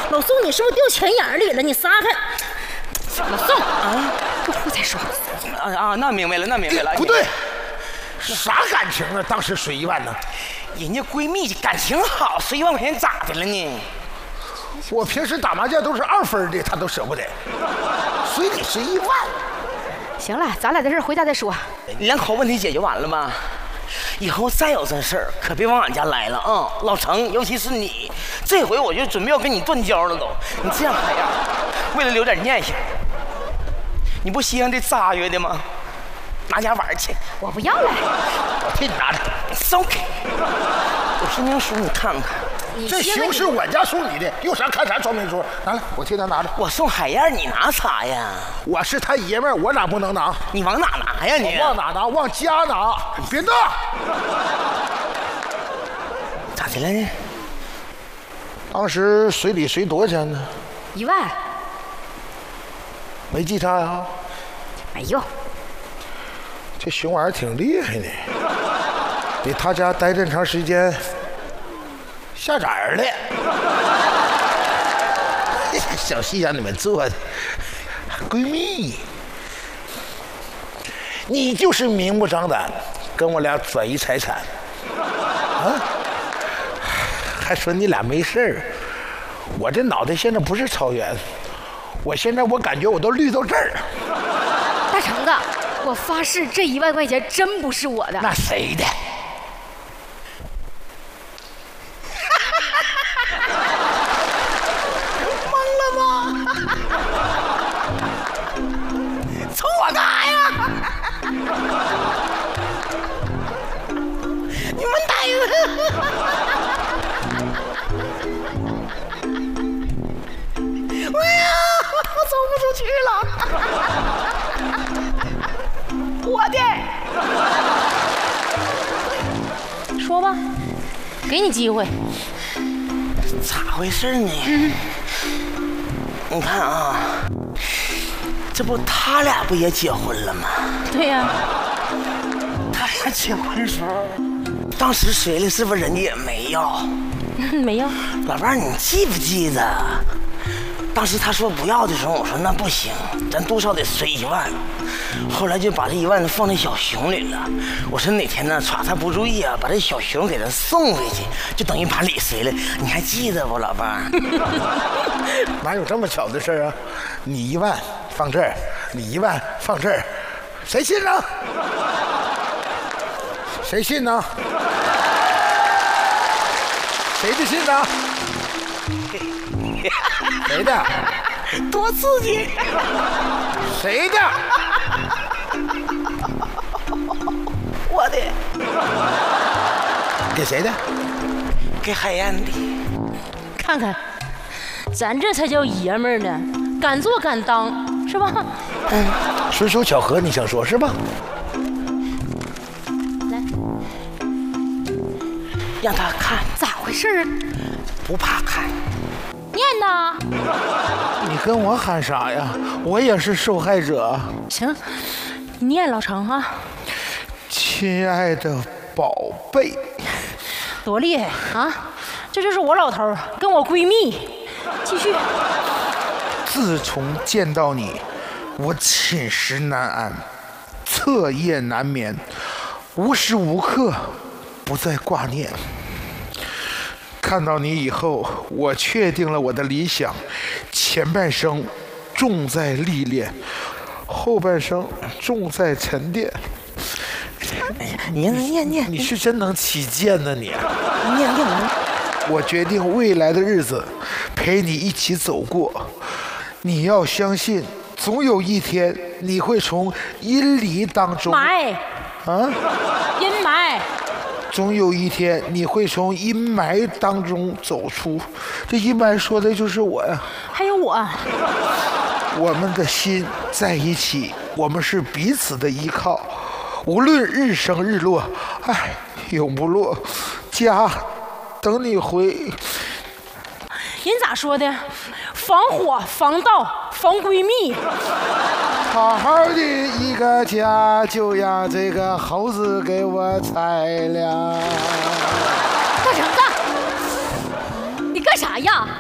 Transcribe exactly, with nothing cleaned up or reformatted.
老宋，你是不是掉钱眼里了？你撒开！老宋啊，过后再说。 啊啊，那明白了，那明白了。 不对，啥感情啊？当时随一万呢？ 人家闺蜜感情好，随一万块钱咋的了呢？ 我平时打麻将都是二分的，她都舍不得，随你随一万。 行了，咱俩的事回家再说。 两口问题解决完了吗？以后再有这事儿，可别往俺家来了啊、嗯！老程，尤其是你，这回我就准备要跟你断交了都。你这样海样，为了留点念想，你不稀罕这仨月的吗？拿家玩去。 我不要了， 我替你拿着。 送给。我听听书，你看看。 这书是我家送你的，有啥看啥说明书。拿来，我替他拿着。 我送海燕，你拿啥呀？ 我是他爷们儿，我咋不能拿？ 你往哪拿呀你？ 往哪拿？往家拿。你别动。 咋的了呢？ 当时随礼随多少钱呢？ 一万。 没记差呀？ 没有。 这熊玩意儿挺厉害的，比他家待这么长时间。下崽儿了，小戏让你们做的，闺蜜，你就是明目张胆跟我俩转移财产，啊？还说你俩没事儿，我这脑袋现在不是草原，我现在我感觉我都绿到这儿。 大橙子，我发誓这一万块钱真不是我的。 那谁的？ 说吧，给你机会。 咋回事呢？嗯、你看啊，这不他俩不也结婚了吗？ 对呀、啊。 他俩结婚的时候，当时谁了？是不是人家也没要？ 没要。 老伴儿，你记不记得？当时他说不要的时候，我说那不行，咱多少得随一万。后来就把这一万放在小熊里了。我说哪天呢，耍他不注意啊，把这小熊给他送回去，就等于把礼随了。你还记得不，老伴儿？ 哪有这么巧的事啊？你一万放这儿，你一万放这儿，谁信呢？谁信呢？谁的信呢？谁的？ 多刺激！ 谁的？ 我的。 给谁的？ 给海燕的。 看看，咱这才叫爷们儿呢，敢做敢当，是吧？ 嗯，纯属巧合，你想说是吧？ 来， 让他看。 咋回事？ 不怕看。 念呐！ 你跟我喊啥呀？我也是受害者。 行，你念老程啊。 亲爱的宝贝， 多厉害啊！这就是我老头跟我闺蜜。继续。 自从见到你，我寝食难安，彻夜难眠，无时无刻不在挂念。看到你以后，我确定了我的理想，前半生重在历练，后半生重在沉淀。 哎呀，念念念， 你是真能起劲呢你！ 念念完， 我决定未来的日子陪你一起走过。你要相信，总有一天你会从阴霾当中霾啊， 阴霾。 总有一天你会从阴霾当中走出，这阴霾说的就是我呀。 还有我， 我们的心在一起，我们是彼此的依靠，无论日升日落，哎，永不落。家，等你回。 人咋说的？防火、防盗、防闺蜜。 好好的一个家，就让这个猴子给我拆了。 大橙子，你干啥呀？